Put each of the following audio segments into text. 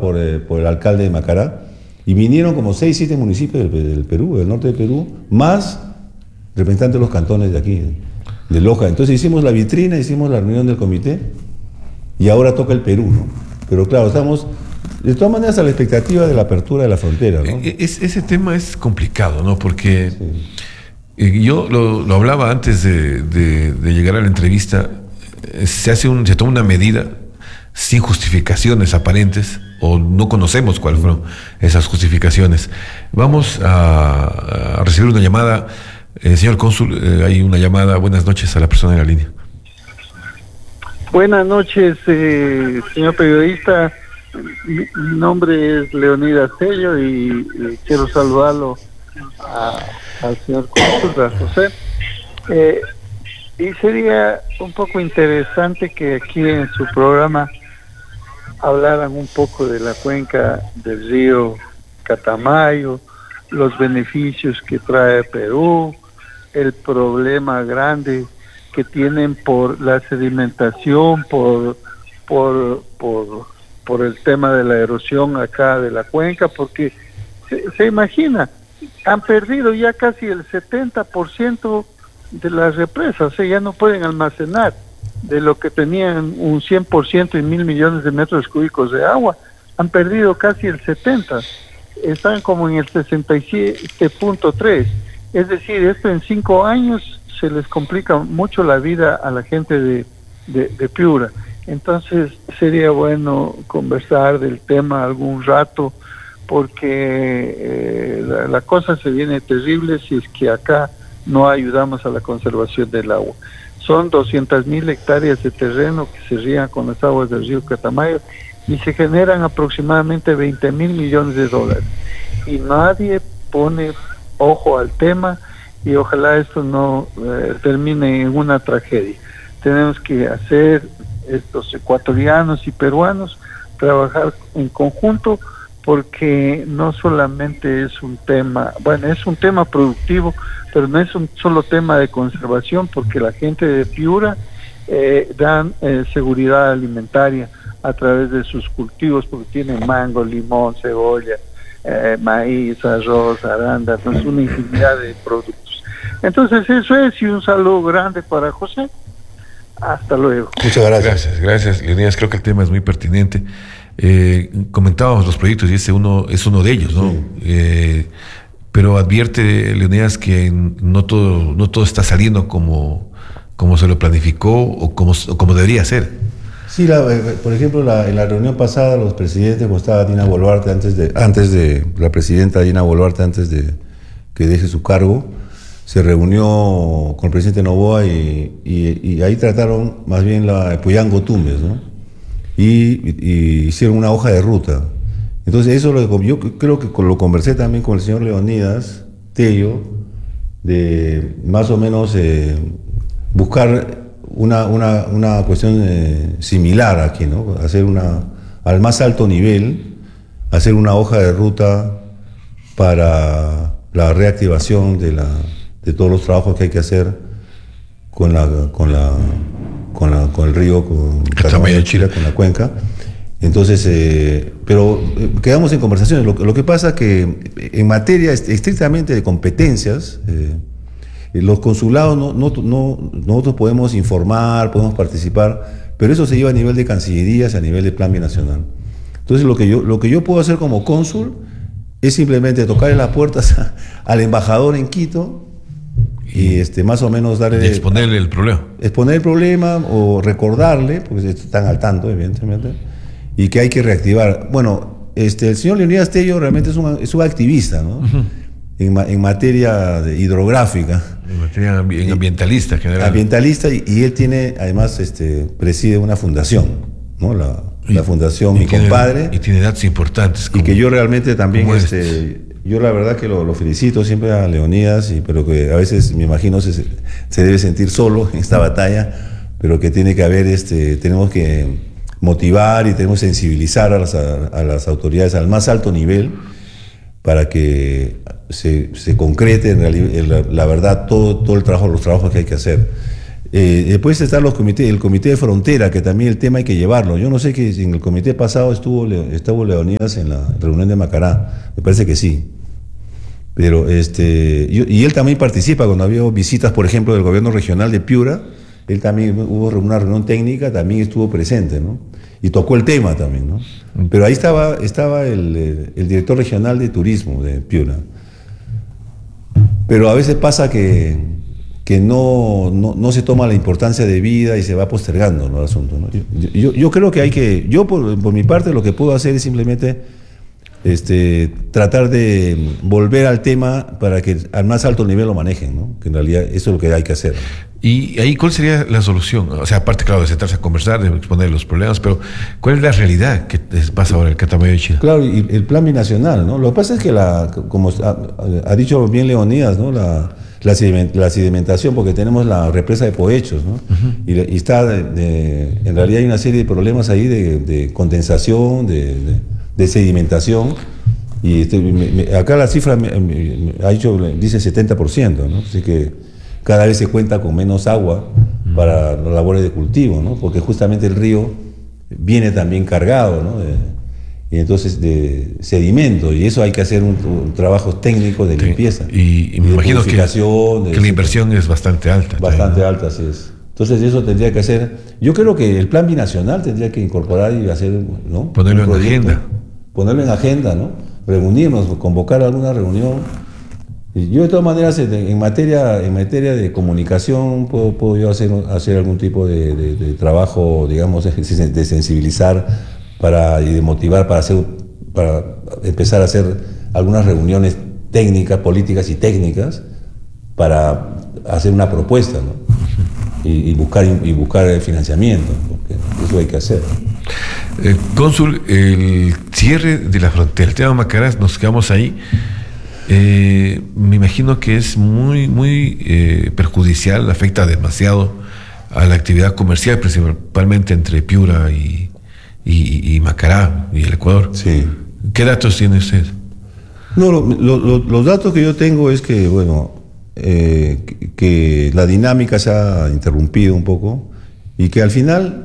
por el alcalde de Macará, y vinieron como 6, 7 municipios del Perú, del norte del Perú, más representantes de los cantones de aquí, de Loja. Entonces hicimos la vitrina, hicimos la reunión del comité, y ahora toca el Perú, ¿no? Pero claro, estamos de todas maneras a la expectativa de la apertura de la frontera, ¿no? Ese tema es complicado, ¿no? Porque sí. yo lo hablaba antes de llegar a la entrevista. Se toma una medida sin justificaciones aparentes, o no conocemos cuáles fueron esas justificaciones. Vamos a recibir una llamada. Señor cónsul, hay una llamada. Buenas noches a la persona en la línea. Buenas noches, señor periodista. Mi nombre es Leonidas Tello y quiero saludarlo al señor cónsul, a José. Y sería un poco interesante que aquí en su programa hablaran un poco de la cuenca del río Catamayo, los beneficios que trae Perú, el problema grande que tienen por la sedimentación, por el tema de la erosión acá de la cuenca, porque se imagina, han perdido ya casi el 70% de las represas, o sea, ya no pueden almacenar de lo que tenían un 100% y 1.000 millones de metros cúbicos de agua, han perdido casi el 70%, están como en el 67.3%, es decir, esto en 5 años se les complica mucho la vida a la gente de Piura. Entonces sería bueno conversar del tema algún rato, porque la cosa se viene terrible si es que acá no ayudamos a la conservación del agua. Son 200.000 hectáreas de terreno que se riegan con las aguas del río Catamayo y se generan aproximadamente 20.000 millones de dólares. Y nadie pone ojo al tema y ojalá esto no termine en una tragedia. Tenemos que hacer, estos ecuatorianos y peruanos, trabajar en conjunto, porque no solamente es un tema, bueno, es un tema productivo, pero no es un solo tema de conservación, porque la gente de Piura dan seguridad alimentaria a través de sus cultivos, porque tienen mango, limón, cebolla, maíz, arroz, arándanos, una infinidad de productos. Entonces eso es, y un saludo grande para José. Hasta luego. Muchas gracias. Gracias, Leonidas. Creo que el tema es muy pertinente. Comentábamos los proyectos y ese es uno de ellos, ¿no? Sí. Pero advierte, Leonidas, que no todo está saliendo como se lo planificó o como debería ser. Sí, por ejemplo, en la reunión pasada, los presidentes, como estaba Dina Boluarte, antes de la presidenta Dina Boluarte, antes de que deje su cargo, se reunió con el presidente Noboa y ahí trataron más bien la Puyango Tumbes, ¿no? Y hicieron una hoja de ruta. Entonces eso yo creo que lo conversé también con el señor Leonidas Tello, de más o menos buscar una cuestión similar aquí, ¿no? Hacer al más alto nivel, hacer una hoja de ruta para la reactivación de todos los trabajos que hay que hacer con el río, con Catamayo, Chile, con la cuenca. Entonces, pero quedamos en conversaciones. Lo que pasa que en materia estrictamente de competencias, los consulados nosotros podemos informar, podemos participar, pero eso se lleva a nivel de cancillerías, a nivel de plan binacional. Entonces lo que yo puedo hacer como cónsul es simplemente tocarle las puertas al embajador en Quito y más o menos darle... exponerle el problema. Exponer el problema o recordarle, porque están al tanto, evidentemente, y que hay que reactivar. Bueno, el señor Leonidas Tello realmente es un activista, ¿no? Uh-huh. En materia hidrográfica. En materia ambientalista, en general. Ambientalista, y él tiene, además, preside una fundación, ¿no? La fundación Mi Compadre. Y tiene datos importantes. Y que yo realmente también, yo la verdad que lo felicito siempre a Leonidas, pero que a veces me imagino se debe sentir solo en esta batalla, pero que tiene que haber, tenemos que motivar y tenemos que sensibilizar a las autoridades al más alto nivel para que se concrete en la verdad todo el trabajo, los trabajos que hay que hacer. Después están el comité de frontera, que también el tema hay que llevarlo. Yo no sé que si en el comité pasado estuvo Leonidas en la reunión de Macará, me parece que sí. Pero y él también participa cuando había visitas, por ejemplo, del gobierno regional de Piura. Él también hubo una reunión técnica, también estuvo presente, ¿no? Y tocó el tema también, ¿no? Pero ahí estaba el director regional de turismo de Piura. Pero a veces pasa que no se toma la importancia de vida y se va postergando, ¿no?, el asunto, ¿no? Yo creo que yo por mi parte lo que puedo hacer es simplemente tratar de volver al tema para que al más alto nivel lo manejen, ¿no? Que en realidad eso es lo que hay que hacer. Y ahí, ¿cuál sería la solución? O sea, aparte, claro, de sentarse a conversar, de exponer los problemas, pero ¿cuál es la realidad que pasa ahora en el Catamayo de Chile? Claro, y el plan binacional, ¿no? Lo que pasa es que, como ha dicho bien Leonidas, ¿no?, la sedimentación, porque tenemos la represa de Poechos, ¿no? Y está, en realidad hay una serie de problemas ahí de condensación, de sedimentación, y acá la cifra dice 70%, ¿no? Así que cada vez se cuenta con menos agua para las labores de cultivo, ¿no? Porque justamente el río viene también cargado, ¿no?, y entonces de sedimento, y eso hay que hacer un trabajo técnico de limpieza. Y me imagino que la inversión es bastante alta. Bastante alta, así es. Entonces eso tendría que hacer, yo creo que el plan binacional tendría que incorporar y hacer, ¿no?, ponerlo en agenda. Ponerlo en agenda, ¿no? Reunirnos, convocar alguna reunión. Y yo de todas maneras en materia de comunicación puedo yo hacer algún tipo de trabajo, digamos, de sensibilizar y de motivar para empezar a hacer algunas reuniones técnicas, políticas y técnicas para hacer una propuesta, ¿no? Y buscar el financiamiento, porque eso hay que hacer. Cónsul, el cierre de la frontera, el tema Macará, nos quedamos ahí. Me imagino que es muy perjudicial, afecta demasiado a la actividad comercial, principalmente entre Piura y Macará y el Ecuador. Sí. ¿Qué datos tiene usted? No, los datos que yo tengo es que, bueno, que la dinámica se ha interrumpido un poco y que al final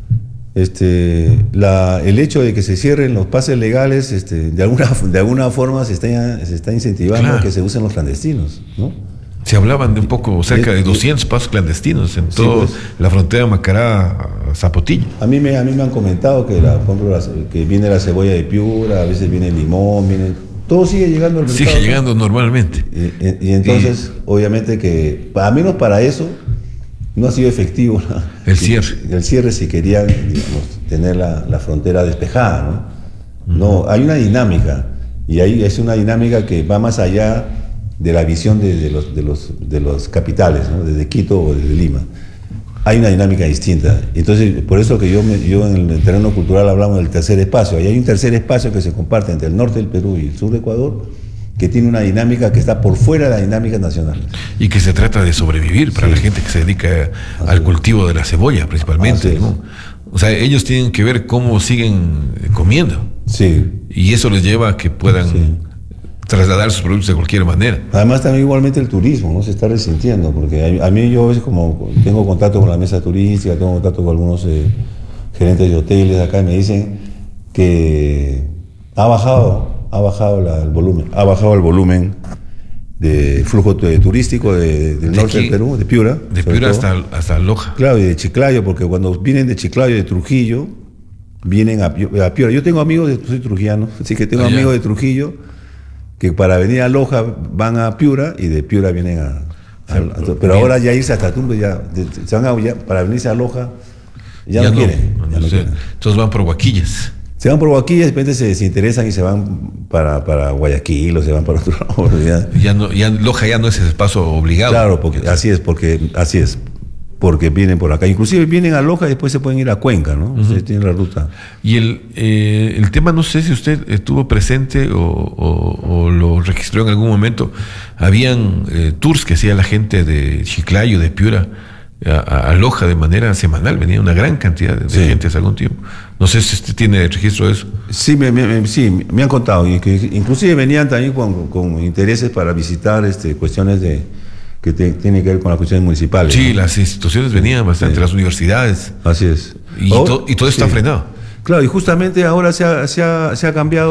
el hecho de que se cierren los pases legales, de alguna forma se está incentivando, claro, a que se usen los clandestinos, ¿no? Se hablaban de un poco, cerca de 200 pasos clandestinos en toda la frontera Macará-Zapotillo. A mí me han comentado que, por ejemplo, que viene la cebolla de Piura, a veces viene el limón, todo sigue llegando al mercado. Sigue llegando normalmente. Y entonces, obviamente que, al menos para eso, no ha sido efectivo el cierre. El cierre si querían, digamos, tener la frontera despejada, ¿no? No, hay una dinámica, y ahí es una dinámica que va más allá de la visión de los capitales, ¿no?, desde Quito o desde Lima. Hay una dinámica distinta. Entonces, por eso que yo en el terreno cultural hablamos del tercer espacio. Ahí hay un tercer espacio que se comparte entre el norte del Perú y el sur de Ecuador, que tiene una dinámica que está por fuera de la dinámica nacional. Y que se trata de sobrevivir para la gente que se dedica al cultivo de la cebolla, principalmente, ¿no? O sea, ellos tienen que ver cómo siguen comiendo. Sí. Y eso les lleva a que puedan trasladar sus productos de cualquier manera. Además también igualmente el turismo, ¿no?, se está resintiendo, porque a mí yo a veces, como tengo contacto con la mesa turística, tengo contacto con algunos gerentes de hoteles acá, y me dicen que ha bajado el volumen de flujo turístico del norte del Perú, de Piura. De Piura hasta Loja. Claro, y de Chiclayo, porque cuando vienen de Chiclayo, de Trujillo, vienen a Piura. Yo tengo amigos, soy trujillano, así que tengo amigos de Trujillo que para venir a Loja van a Piura y de Piura vienen pero ahora ya irse hasta Tumbes, para venirse a Loja, ya no quieren. Entonces van por Huaquillas. Se van por Huaquillas, de repente se interesan y se van para Guayaquil o se van para otro lado. Ya Loja ya no es ese paso obligado. Claro, así es, porque vienen por acá. Inclusive vienen a Loja y después se pueden ir a Cuenca, ¿no? Ustedes tienen la ruta. Y el tema, no sé si usted estuvo presente o lo registró en algún momento, habían tours que hacía la gente de Chiclayo, de Piura, a Loja de manera semanal. Venía una gran cantidad de gente hace algún tiempo. No sé si usted tiene registro de eso. Sí, me han contado, y que inclusive venían también con intereses para visitar cuestiones que tiene que ver con las cuestiones municipales. Sí, ¿no? las instituciones venían bastante, Sí. las universidades. Así es. Y todo está frenado. Claro, y justamente ahora se ha cambiado